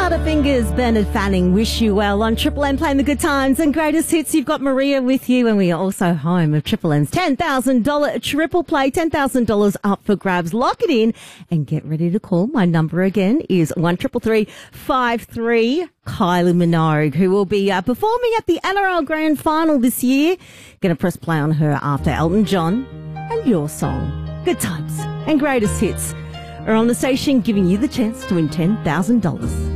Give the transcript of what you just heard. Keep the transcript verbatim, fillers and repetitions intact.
Butterfingers, Bernard Fanning, wish you well on Triple M playing the good times and greatest hits. You've got Maria with you, and we are also home of Triple M's ten thousand dollars triple play, ten thousand dollars up for grabs. Lock it in and get ready to call. My number again is one triple three five three. Kylie Minogue, who will be uh, performing at the N R L Grand Final this year. Going to press play on her after Elton John and your song, Good Times and Greatest Hits, are on the station, giving you the chance to win ten thousand dollars.